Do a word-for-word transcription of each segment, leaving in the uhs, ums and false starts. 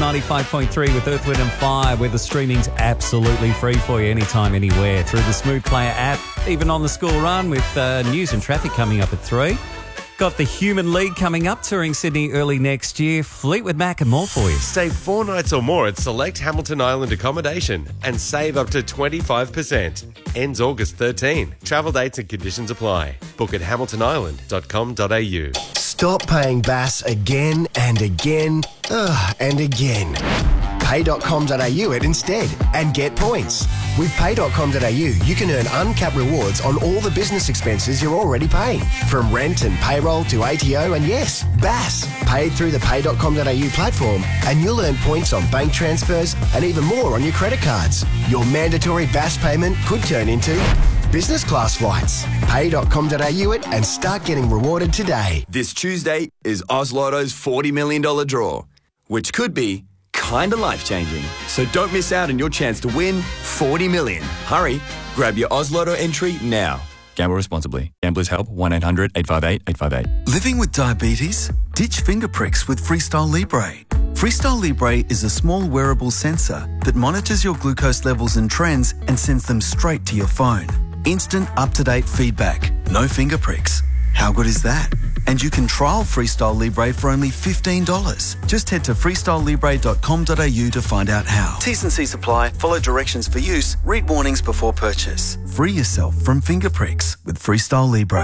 ninety-five point three with Earth, Wind and Fire, where the streaming's absolutely free for you anytime, anywhere, through the Smooth Player app, even on the school run with uh, news and traffic coming up at three. Got the Human League coming up, touring Sydney early next year. Fleetwood Mac and more for you. Stay four nights or more at select Hamilton Island accommodation and save up to twenty-five percent. Ends August thirteenth. Travel dates and conditions apply. Book at hamilton island dot com dot a u. Stop paying B A S again and again ugh, and again. pay dot com dot a u it instead and get points. With pay dot com dot a u, you can earn uncapped rewards on all the business expenses you're already paying. From rent and payroll to A T O and yes, B A S. Paid through the pay dot com dot a u platform and you'll earn points on bank transfers and even more on your credit cards. Your mandatory B A S payment could turn into business class flights. pay dot com dot a u it and start getting rewarded today. This Tuesday is Oz Lotto's forty million dollars draw, which could be kinda life-changing. So don't miss out on your chance to win forty million dollars. Hurry, grab your Oz Lotto entry now. Gamble responsibly. Gamblers Help, one eight hundred eight five eight eight five eight. Living with diabetes? Ditch finger pricks with Freestyle Libre. Freestyle Libre is a small wearable sensor that monitors your glucose levels and trends and sends them straight to your phone. Instant, up-to-date feedback. No finger pricks. How good is that? And you can trial Freestyle Libre for only fifteen dollars. Just head to freestyle libre dot com dot a u to find out how. T's and C's apply. Follow directions for use. Read warnings before purchase. Free yourself from finger pricks with Freestyle Libre.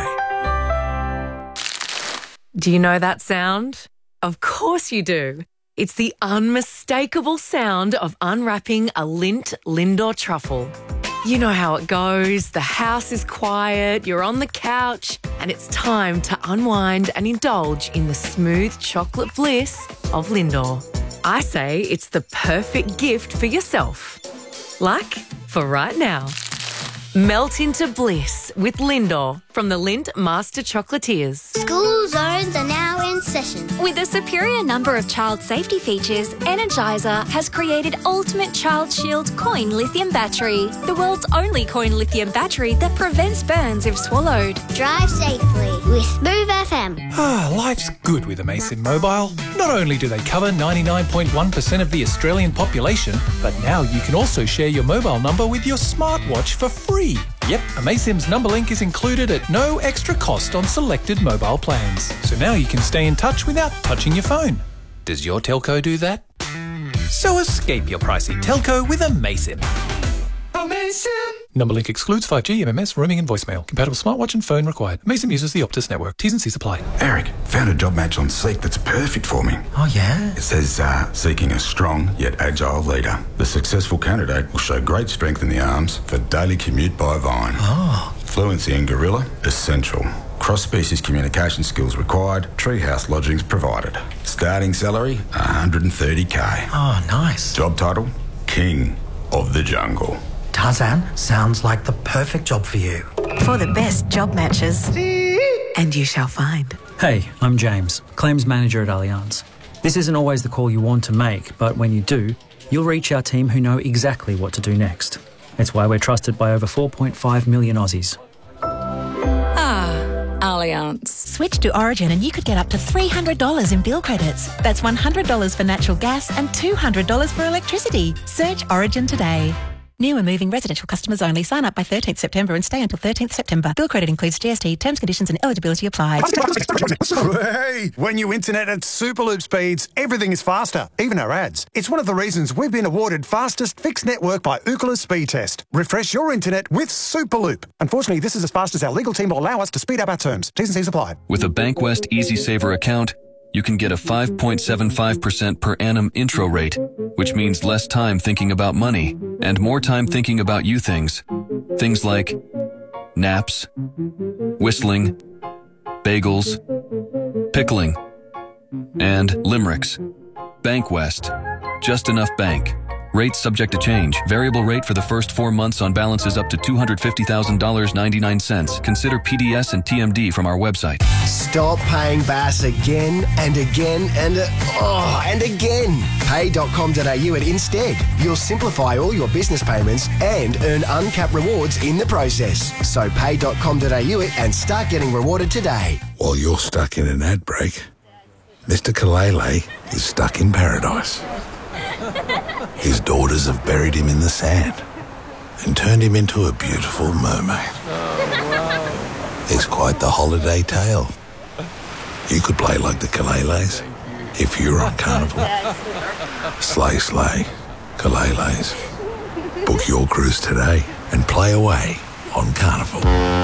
Do you know that sound? Of course you do. It's the unmistakable sound of unwrapping a Lindt Lindor truffle. You know how it goes. The house is quiet, you're on the couch, and it's time to unwind and indulge in the smooth chocolate bliss of Lindor. I say it's the perfect gift for yourself. Like for right now. Melt into bliss with Lindor from the Lindt Master Chocolatiers. School zones are now in session. With a superior number of child safety features, Energizer has created Ultimate Child Shield Coin Lithium Battery, the world's only coin lithium battery that prevents burns if swallowed. Drive safely with Smooth F M. Ah, life's good with Amaysim Mobile. Not only do they cover ninety-nine point one percent of the Australian population, but now you can also share your mobile number with your smartwatch for free. Yep, Amaysim's number link is included at no extra cost on selected mobile plans. So now you can stay in touch without touching your phone. Does your telco do that? So escape your pricey telco with Amaysim. Amaysim! Number link excludes five G, M M S, roaming and voicemail. Compatible smartwatch and phone required. Amaysim uses the Optus network. T's and C's apply. Eric, found a job match on Seek that's perfect for me. Oh, yeah? It says, uh, seeking a strong yet agile leader. The successful candidate will show great strength in the arms for daily commute by Vine. Oh. Fluency in Gorilla, essential. Cross-species communication skills required. Treehouse lodgings provided. Starting salary, one hundred thirty k. Oh, nice. Job title, King of the Jungle. Tarzan, sounds like the perfect job for you. For the best job matches. And you shall find. Hey, I'm James, Claims Manager at Allianz. This isn't always the call you want to make, but when you do, you'll reach our team who know exactly what to do next. It's why we're trusted by over four point five million Aussies. Ah, Allianz. Switch to Origin and you could get up to three hundred dollars in bill credits. That's one hundred dollars for natural gas and two hundred dollars for electricity. Search Origin today. New and moving residential customers only. Sign up by thirteenth September and stay until thirteenth September. Bill credit includes G S T. Terms, conditions and eligibility apply. Hey, when you internet at Superloop speeds, everything is faster, even our ads. It's one of the reasons we've been awarded fastest fixed network by Ookla Speed Test. Refresh your internet with Superloop. Unfortunately, this is as fast as our legal team will allow us to speed up our terms. T's and C's apply. With a Bankwest EasySaver account, you can get a five point seven five percent per annum intro rate, which means less time thinking about money and more time thinking about you things. Things like naps, whistling, bagels, pickling, and limericks. Bankwest. Just enough bank. Rates subject to change. Variable rate for the first four months on balances up to two hundred fifty thousand dollars and ninety-nine cents. Consider P D S and T M D from our website. Stop paying B A S again and again and uh, oh, and again. pay dot com dot a u it instead. You'll simplify all your business payments and earn uncapped rewards in the process. So pay dot com dot a u it and start getting rewarded today. While you're stuck in an ad break, Mister Kalele is stuck in paradise. His daughters have buried him in the sand and turned him into a beautiful mermaid. It's quite the holiday tale. You could play like the Kaleles if you were on Carnival. Slay, slay, Kaleles. Book your cruise today and play away on Carnival.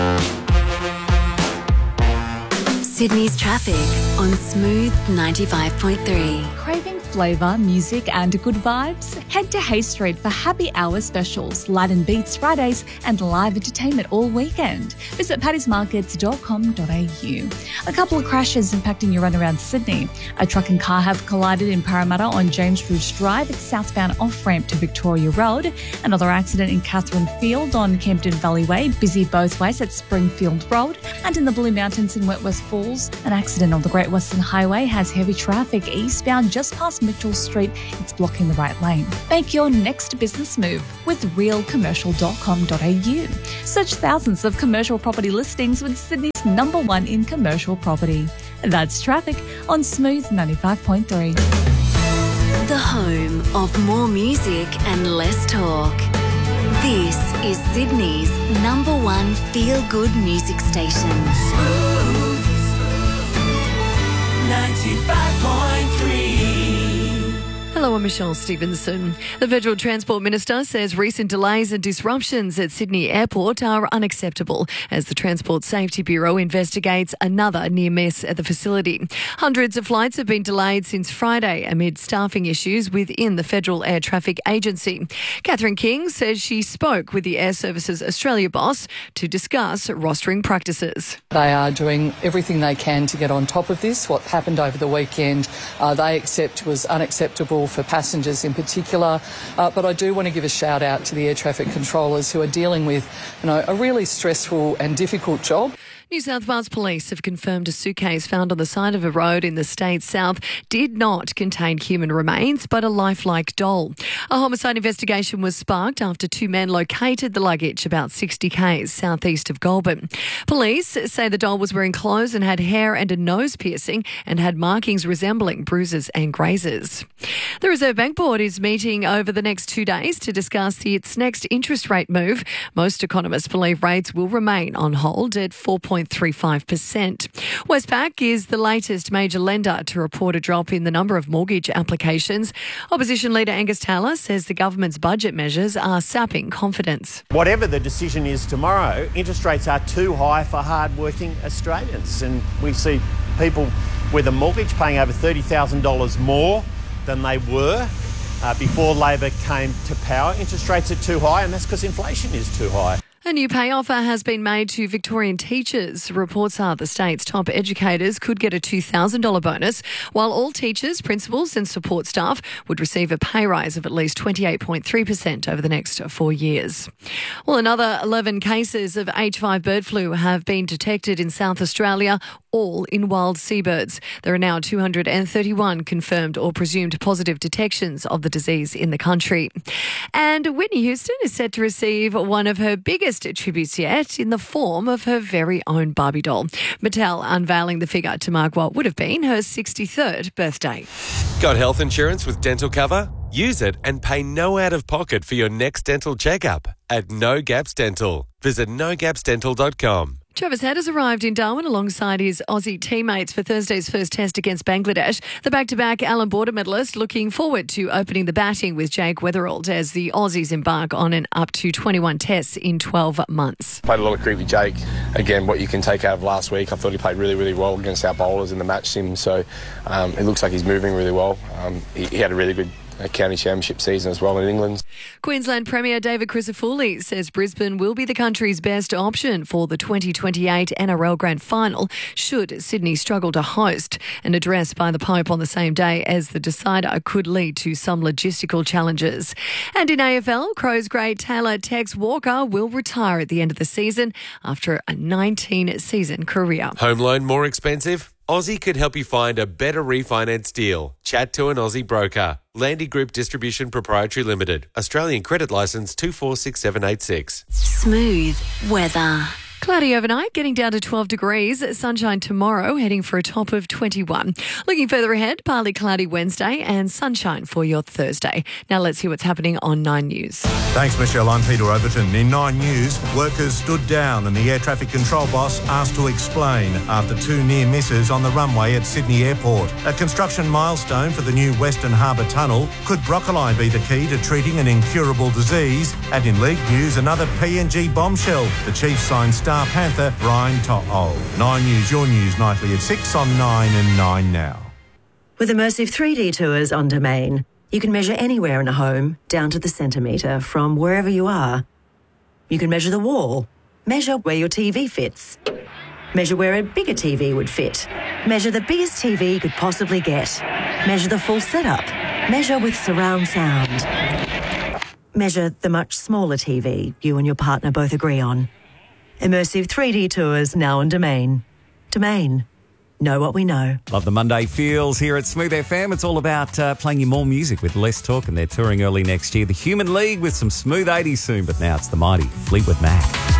Sydney's traffic on Smooth ninety-five point three. Craving flavour, music and good vibes? Head to Hay Street for happy hour specials, light and beats Fridays and live entertainment all weekend. Visit paddy's markets dot com dot a u. A couple of crashes impacting your run around Sydney. A truck and car have collided in Parramatta on James Rouge Drive. It's southbound off-ramp to Victoria Road. Another accident in Catherine Field on Kempton Valley Way, busy both ways at Springfield Road. And in the Blue Mountains in Wentworth Falls, an accident on the Great Western Highway has heavy traffic eastbound just past Mitchell Street. It's blocking the right lane. Make your next business move with real commercial dot com dot a u. Search thousands of commercial property listings with Sydney's number one in commercial property. That's traffic on Smooth ninety-five point three. The home of more music and less talk. This is Sydney's number one feel-good music station. Smooth ninety-five point three. Hello, I'm Michelle Stevenson. The Federal Transport Minister says recent delays and disruptions at Sydney Airport are unacceptable as the Transport Safety Bureau investigates another near miss at the facility. Hundreds of flights have been delayed since Friday amid staffing issues within the Federal Air Traffic Agency. Catherine King says she spoke with the Air Services Australia boss to discuss rostering practices. They are doing everything they can to get on top of this. What happened over the weekend, uh, they accept was unacceptable for passengers in particular. Uh, but I do want to give a shout out to the air traffic controllers who are dealing with, you know, a really stressful and difficult job. New South Wales Police have confirmed a suitcase found on the side of a road in the state's south did not contain human remains, but a lifelike doll. A homicide investigation was sparked after two men located the luggage about sixty k's southeast of Goulburn. Police say the doll was wearing clothes and had hair and a nose piercing and had markings resembling bruises and grazes. The Reserve Bank Board is meeting over the next two days to discuss its next interest rate move. Most economists believe rates will remain on hold at four point three five percent. Westpac is the latest major lender to report a drop in the number of mortgage applications. Opposition leader Angus Taylor says the government's budget measures are sapping confidence. Whatever the decision is tomorrow, interest rates are too high for hard-working Australians. And we see people with a mortgage paying over thirty thousand dollars more than they were uh, before Labor came to power. Interest rates are too high, and that's because inflation is too high. A new pay offer has been made to Victorian teachers. Reports are the state's top educators could get a two thousand dollars bonus, while all teachers, principals and support staff would receive a pay rise of at least twenty-eight point three percent over the next four years. Well, another eleven cases of H five bird flu have been detected in South Australia, all in wild seabirds. There are now two hundred thirty-one confirmed or presumed positive detections of the disease in the country. And Whitney Houston is set to receive one of her biggest tributes yet in the form of her very own Barbie doll. Mattel unveiling the figure to mark what would have been her sixty-third birthday. Got health insurance with dental cover? Use it and pay no out-of-pocket for your next dental checkup at No Gaps Dental. Visit no gaps dental dot com. Travis Head has arrived in Darwin alongside his Aussie teammates for Thursday's first test against Bangladesh. The back-to-back Allan Border medalist looking forward to opening the batting with Jake Weatherald as the Aussies embark on an up to twenty-one tests in twelve months. Played a lot of cricket with Jake. Again, what you can take out of last week, I thought he played really, really well against our bowlers in the match sim, so um, it looks like he's moving really well. Um, he, he had a really good a county championship season as well in England. Queensland Premier David Crisafulli says Brisbane will be the country's best option for the twenty twenty-eight N R L Grand Final should Sydney struggle to host. An address by the Pope on the same day as the decider could lead to some logistical challenges. And in A F L, Crows great Taylor Tex Walker will retire at the end of the season after a nineteen-season career. Home loan more expensive? Aussie could help you find a better refinance deal. Chat to an Aussie broker. Landy Group Distribution Proprietary Limited. Australian credit licence two four six seven eight six. Smooth weather. Cloudy overnight, getting down to twelve degrees. Sunshine tomorrow, heading for a top of twenty-one. Looking further ahead, partly cloudy Wednesday and sunshine for your Thursday. Now let's hear what's happening on Nine News. Thanks, Michelle. I'm Peter Overton. In Nine News, workers stood down and the air traffic control boss asked to explain after two near misses on the runway at Sydney Airport. A construction milestone for the new Western Harbour Tunnel. Could broccoli be the key to treating an incurable disease? And in league news, another P N G bombshell. The Chiefs signed Star Panther Brian To'o. Nine News, your news nightly at six on Nine and Nine now. With immersive three D tours on Domain, you can measure anywhere in a home down to the centimetre from wherever you are. You can measure the wall, measure where your T V fits, measure where a bigger T V would fit, measure the biggest T V you could possibly get, measure the full setup, measure with surround sound, measure the much smaller T V you and your partner both agree on. Immersive three D tours now on Domain. Domain. Know what we know. Love the Monday feels here at Smooth F M. It's all about uh, playing you more music with Less Talk, and they're touring early next year. The Human League with some smooth eighties soon, but now it's the mighty Fleetwood Mac.